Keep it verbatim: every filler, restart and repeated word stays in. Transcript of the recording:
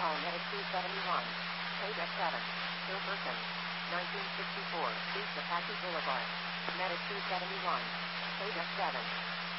call Medic two seventy-one. Page at seven. Jefferson. nineteen sixty-four. East Apache Boulevard. Medic two seventy-one. Page at seven.